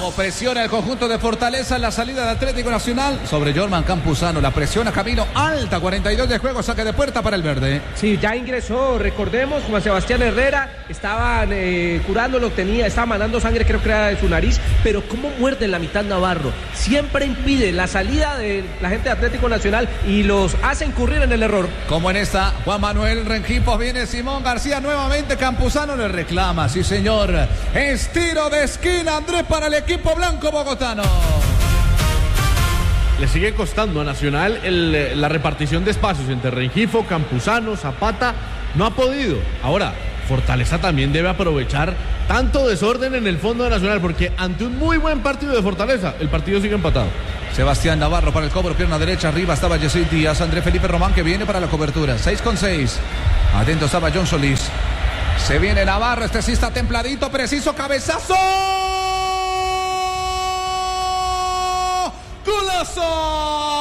Campuzano presiona el conjunto de Fortaleza en la salida de Atlético Nacional sobre Jorman Campuzano. La presiona Camilo alta, 42 de juego, saque de puerta para el verde. Sí, ya ingresó, recordemos, Juan Sebastián Herrera, estaban curándolo, estaba mandando sangre, creo que era de su nariz, pero cómo muerde en la mitad Navarro. Siempre impide la salida de la gente de Atlético Nacional y los hace incurrir en el error. Como en esta, Juan Manuel Rengifo, viene Simón García nuevamente, Campuzano le reclama, sí señor. Es tiro de esquina, Andrés, para el equipo blanco bogotano. Le sigue costando a Nacional la repartición de espacios entre Rengifo, Campuzano, Zapata. No ha podido. Ahora, Fortaleza también debe aprovechar tanto desorden en el fondo de Nacional, porque ante un muy buen partido de Fortaleza, el partido sigue empatado. Sebastián Navarro para el cobro, pierna derecha, arriba estaba Yesid Díaz, André Felipe Román que viene para la cobertura, 6-6. Atento estaba John Solís. Se viene Navarro, este sí está templadito, preciso, cabezazo. ¡Golazo!